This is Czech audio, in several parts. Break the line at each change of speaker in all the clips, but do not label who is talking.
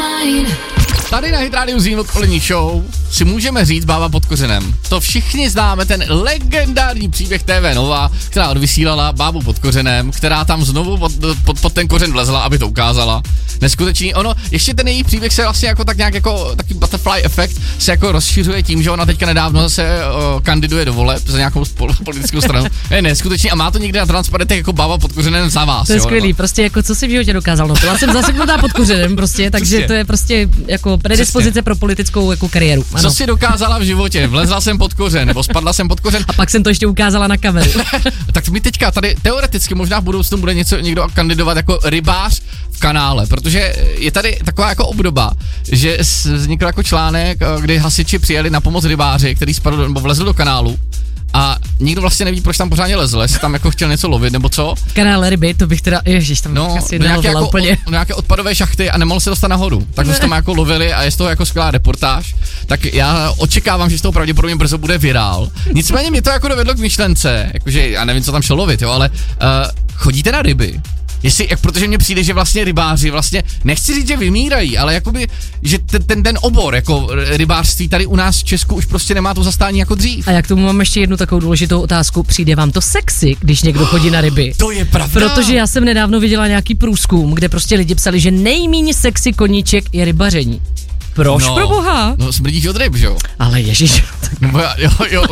Tady na Hit Radio Zeen odpolední show si můžeme říct Bába pod kořenem. To všichni známe, ten legendární příběh TV Nova, která odvysílala Bábu pod kořenem, která tam znovu pod ten kořen vlezla, aby to ukázala. Neskutečný. Ono, ještě ten její příběh se vlastně jako tak nějak jako taky butterfly efekt se jako rozšiřuje tím, že ona teďka nedávno zase kandiduje do voleb za nějakou politickou stranu. Neskutečný. A má to někde na transparentech jako Bába pod kořenem za vás.
To je skvělý, nebo? Prostě jako co si v životě dokázal. No, byla jsem zaseknutá pod kořenem prostě, takže to je prostě jako predispozice pro politickou jako kariéru. Ano.
Co jsi dokázala v životě? Vlezla jsem pod kořen, nebo spadla jsem pod kořen.
A pak jsem to ještě ukázala na kameru.
Tak mi teďka tady teoreticky možná v budoucnu bude někdo kandidovat jako rybář v kanále, protože je tady taková jako obdoba, že vznikl jako článek, kdy hasiči přijeli na pomoc rybáři, který spadl nebo vlezl do kanálu. A nikdo vlastně neví, proč tam pořádně lezl, jestli tam jako chtěl něco lovit, nebo co.
Kanál ryby, to bych teda, ježiš, tam asi nelovila
jako,
úplně.
Nějaké odpadové šachty a nemohl se dostat nahoru. Tak jsme tam jako lovili a je z toho jako skvělá reportáž. Tak já očekávám, že z toho pravděpodobně brzo bude virál. Nicméně mě to jako dovedlo k myšlence, jakože já nevím, co tam šlo lovit, jo, ale chodíte na ryby? Protože mně přijde, že vlastně rybáři vlastně, nechci říct, že vymírají, ale jakoby, že ten obor jako rybářství tady u nás v Česku už prostě nemá to zastání jako dřív.
A jak tomu mám ještě jednu takovou důležitou otázku, přijde vám to sexy, když někdo chodí na ryby?
To je pravda.
Protože já jsem nedávno viděla nějaký průzkum, kde prostě lidi psali, že nejméně sexy koníček je rybaření. Proč, pro boha?
No smrdíš od ryb, že jo?
Ale ježiš.
No jo,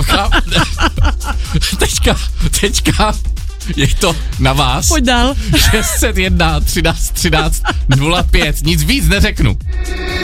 teďka je to na vás.
Pojď dál.
601 13 13 05, nic víc neřeknu.